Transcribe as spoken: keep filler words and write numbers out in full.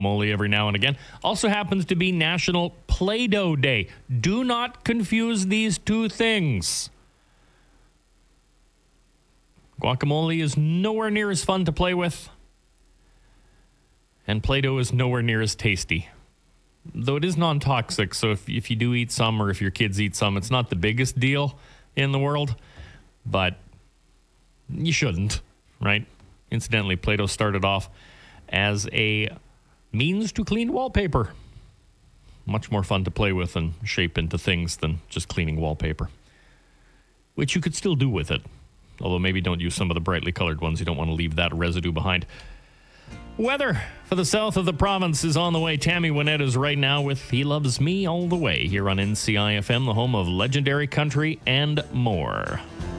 guacamole every now and again. Also happens to be National Play-Doh Day. Do not confuse these two things. Guacamole is nowhere near as fun to play with, and Play-Doh is nowhere near as tasty. Though it is non-toxic, so if, if you do eat some or if your kids eat some, it's not the biggest deal in the world, but you shouldn't, right? Incidentally, Play-Doh started off as a means to clean wallpaper. Much more fun to play with and shape into things than just cleaning wallpaper, which you could still do with it. Although maybe don't use some of the brightly colored ones. You don't want to leave that residue behind. Weather for the south of the province is on the way. Tammy Wynette is right now with He Loves Me All the Way here on N C I F M, the home of legendary country and more.